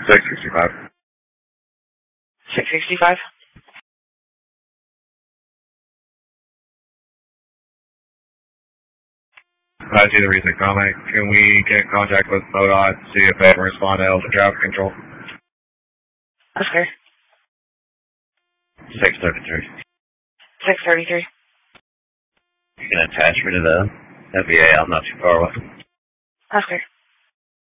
665. 665? I see the recent comment. Can we get in contact with MoDOT to see if they ever respond to Elton traffic control? Okay. 633. 633. You can attach me to the FBA. I'm not too far away. Okay.